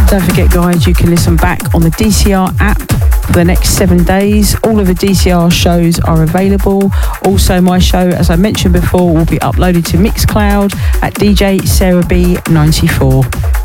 Don't forget, guys, you can listen back on the DCR app for the next 7 days. All of the DCR shows are available. Also, my show, as I mentioned before, will be uploaded to Mixcloud at DJ Sarah B 94.